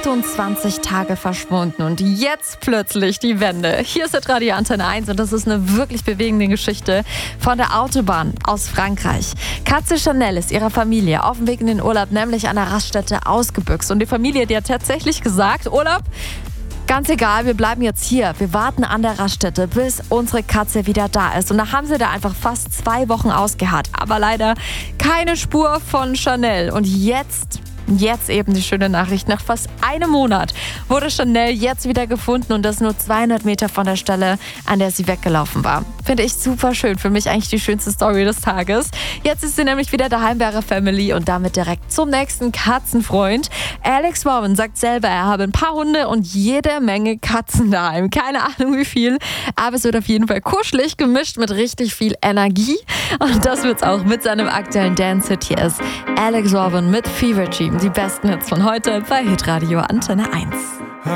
28 Tage verschwunden und jetzt plötzlich die Wende. Hier ist Radio Antenne 1 und das ist eine wirklich bewegende Geschichte von der Autobahn aus Frankreich. Katze Chanel ist ihrer Familie auf dem Weg in den Urlaub nämlich an der Raststätte ausgebüxt. Und die Familie, die hat tatsächlich gesagt, Urlaub, ganz egal, wir bleiben jetzt hier. Wir warten an der Raststätte, bis unsere Katze wieder da ist. Und da haben sie da einfach fast 2 Wochen ausgeharrt. Aber leider keine Spur von Chanel. Und jetzt eben die schöne Nachricht. Nach fast einem Monat wurde Chanel jetzt wieder gefunden und das nur 200 Meter von der Stelle, an der sie weggelaufen war. Finde ich super schön. Für mich eigentlich die schönste Story des Tages. Jetzt ist sie nämlich wieder daheim bei ihrer Family und damit direkt zum nächsten Katzenfreund. Alex Warren sagt selber, er habe ein paar Hunde und jede Menge Katzen daheim. Keine Ahnung wie viel, aber es wird auf jeden Fall kuschelig gemischt mit richtig viel Energie. Und das wird's auch mit seinem aktuellen Dance-Hit. Hier ist Alex Warren mit Fever Dream. Die besten Hits von heute bei Hitradio Antenne 1.